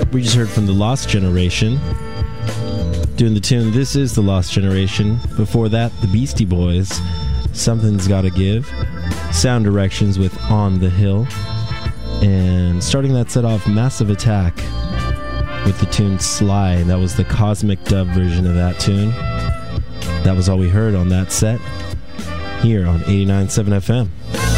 We just heard from The Lost Generation doing the tune This Is the Lost Generation. Before that, the Beastie Boys, Something's Gotta Give. Sound Directions with On the Hill. And starting that set off, Massive Attack with the tune Sly. That was the Cosmic Dub version of that tune. That was all we heard on that set here on 89.7 FM.